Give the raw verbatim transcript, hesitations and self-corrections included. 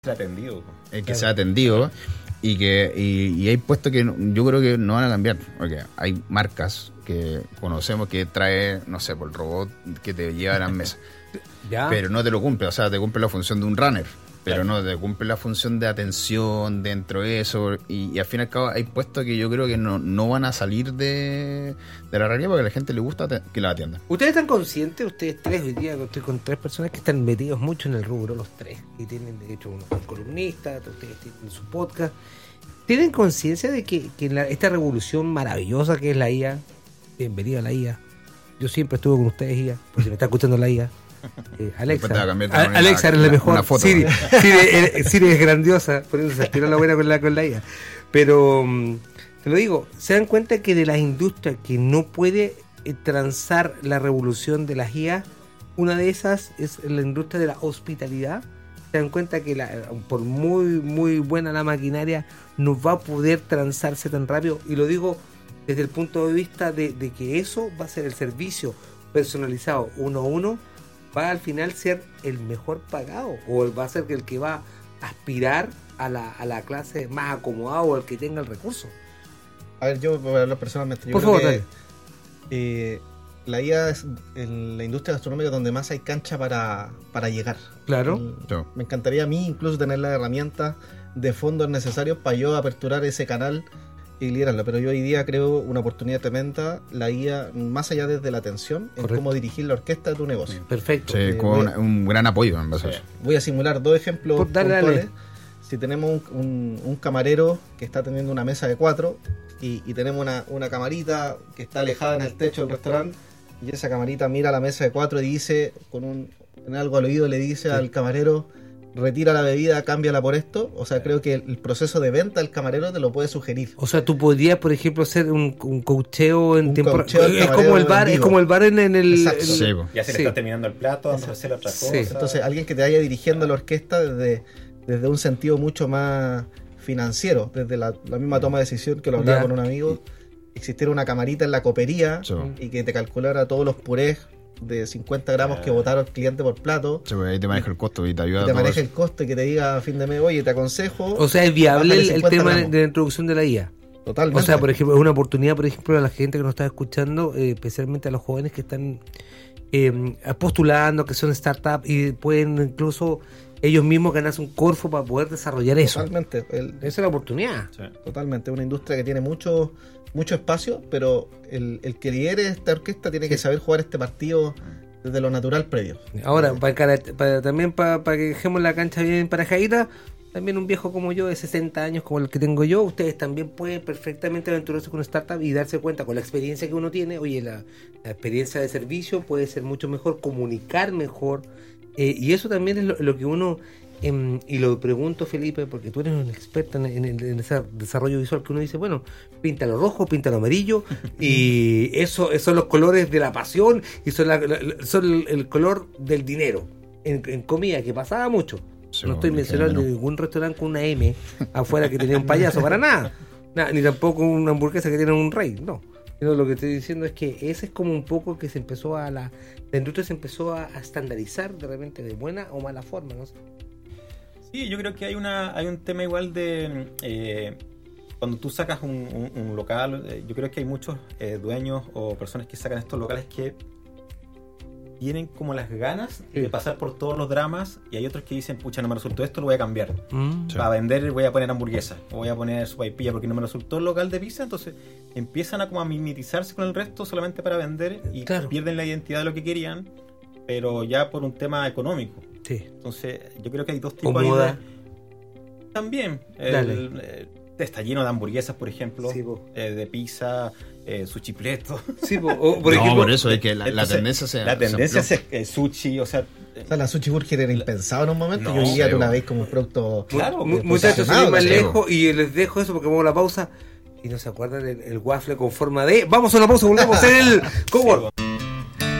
sea atendido. El que claro. sea atendido y que y, y hay puestos que no, yo creo que no van a cambiar, porque hay marcas que conocemos que trae, no sé, por el robot que te lleva a las mesas. ¿Ya? Pero no te lo cumple, o sea, te cumple la función de un runner, pero Claro. no te cumple la función de atención dentro de eso, y, y al fin y al cabo hay puestos que yo creo que no, no van a salir de, de la realidad porque a la gente le gusta te- que la atiendan. ¿Ustedes están conscientes, ustedes tres, hoy día estoy con tres personas que están metidos mucho en el rubro, los tres, y tienen, de hecho, uno es columnista, ustedes tienen su podcast, ¿tienen conciencia de que, que la, esta revolución maravillosa que es la I A, bienvenida a la I A, yo siempre estuve con ustedes I A, por si me está escuchando la I A, eh, Alexa, Después te va a cambiar de A- una- Alexa eres la una- mejor, una foto, Siri, ¿no? Siri, eh, Siri es grandiosa, por eso se aspiró la buena con la, con la I A, pero mm, te lo digo, se dan cuenta que de las industrias que no puede eh, transar la revolución de las I A, una de esas es la industria de la hospitalidad. Se dan cuenta que la, por muy muy buena la maquinaria no va a poder transarse tan rápido, y lo digo desde el punto de vista de, de que eso va a ser el servicio personalizado uno a uno, va a al final ser el mejor pagado, o va a ser el que va a aspirar a la, a la clase más acomodada o el que tenga el recurso. A ver, yo voy a hablar personalmente. Yo Por creo favor, que, dale. eh, la I A es en la industria gastronómica donde más hay cancha para, para llegar. Claro. El- Sí. Me encantaría a mí incluso tener las herramientas de fondos necesarios para yo aperturar ese canal y liderarlo. Pero yo hoy día creo una oportunidad tremenda. La I A, más allá desde la atención, en Correcto. cómo dirigir la orquesta de tu negocio. Perfecto. Sí, Eh, como voy- una- un gran apoyo en base a Sí. eso. Voy a simular dos ejemplos Por- dale, dale. puntuales. Si tenemos un, un- un camarero que está teniendo una mesa de cuatro y, y tenemos una, una camarita que está alejada en el techo del restaurante, y esa camarita mira la mesa de cuatro y dice, con un en algo al oído le dice Sí. al camarero, retira la bebida, cámbiala por esto. O sea, creo que el, el proceso de venta del camarero te lo puede sugerir. O sea, tú podrías, por ejemplo, hacer un, un coacheo en Un tiempo coacheo al es como camarero el bar, en es vivo. como el bar en, en el, Exacto. el- Sí, po. Ya se le Sí. está terminando el plato, vamos a hacer otra Sí. cosa. Entonces, alguien que te vaya dirigiendo la orquesta desde, desde un sentido mucho más financiero, desde la, la misma toma de decisión que lo hablaba Ya. con un amigo, existiera una camarita en la copería Sí. y que te calculara todos los purés de cincuenta gramos que botaron el cliente por plato, Sí, pues ahí te maneja el costo y te ayuda y a te todo maneja eso. el costo y que te diga a fin de mes, oye, te aconsejo. O sea, es viable bájale el, el cincuenta tema de, gramos. de la introducción de la I A. Totalmente. O sea, por ejemplo, es una oportunidad, por ejemplo, a la gente que nos está escuchando, eh, especialmente a los jóvenes que están eh, postulando, que son startups y pueden incluso ellos mismos ganarse un Corfo para poder desarrollar eso. Totalmente. El- Esa es la oportunidad. Sí. Totalmente, una industria que tiene mucho mucho espacio, pero el, el que lidere esta orquesta tiene que saber jugar este partido desde lo natural previo. Ahora, para, cara- para- también para, para que dejemos la cancha bien parejadita, también un viejo como yo, de sesenta años, como el que tengo yo, ustedes también pueden perfectamente aventurarse con una startup y darse cuenta con la experiencia que uno tiene, oye, la, la experiencia de servicio puede ser mucho mejor, comunicar mejor, eh, y eso también es lo, lo que uno, em, y lo pregunto, Felipe, porque tú eres un experto en, en- en ese desarrollo visual, que uno dice, bueno, píntalo rojo, píntalo amarillo, y eso, esos son los colores de la pasión, y son, la- la- son el, el color del dinero, en, en comida, que pasaba mucho. Sí, No estoy porque mencionando no. ningún restaurante con una M afuera que tenía un payaso, para nada. Nada, ni tampoco una hamburguesa que tiene un rey, no. Sino lo que estoy diciendo es que ese es como un poco que se empezó a la... La industria se empezó a, a estandarizar de repente de buena o mala forma, ¿no? Sí, yo creo que hay una hay un tema igual de eh, cuando tú sacas un, un- un local, eh, yo creo que hay muchos eh, dueños o personas que sacan estos locales que tienen como las ganas Sí. de pasar por todos los dramas, y hay otros que dicen, pucha, no me resultó esto, lo voy a cambiar. Mm. Sí. Para vender voy a poner hamburguesa, o voy a poner sopaipilla porque no me resultó el local de pizza, entonces empiezan a como a mimetizarse con el resto solamente para vender y Claro. pierden la identidad de lo que querían, pero ya por un tema económico. Sí. Entonces, yo creo que hay dos tipos O ahí moda. de- También. El, Dale. eh, está lleno de hamburguesas, por ejemplo, Sí, po. eh, de pizza, eh, sushi pleto. Sí, po, o, por no, ejemplo, por eso es que la, la Entonces, tendencia se La tendencia se es eh, sushi, o sea... eh, O sea, la sushi burger era impensado en un momento, No, y hoy día sí, tú la bo. veis como un producto. Claro, mu- pues, muchachos, sin posicionado, ir más ¿cachai? lejos, y les dejo eso porque vamos a la pausa. Y no se acuerdan del el waffle con forma de... Vamos a la pausa, volvemos en el... ¿Cómo? Sí,